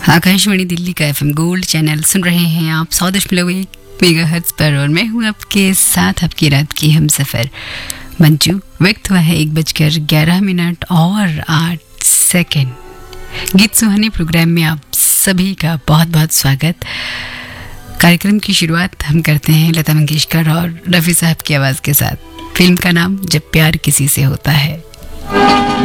आकाशवाणी दिल्ली का FM gold channel सुन रहे हैं आप 100.1 मेगाहर्ट्ज पर और मैं हूं आपके साथ आपकी रात की हमसफर मंजू। वक्त हुआ है 1:11 और 8 सेकंड। गीत सुहानी प्रोग्राम में आप सभी का बहुत बहुत स्वागत। कार्यक्रम की शुरुआत हम करते हैं लता मंगेशकर और रफ़ी साहब की आवाज़ के साथ। फिल्म का नाम जब प्यार किसी से होता है।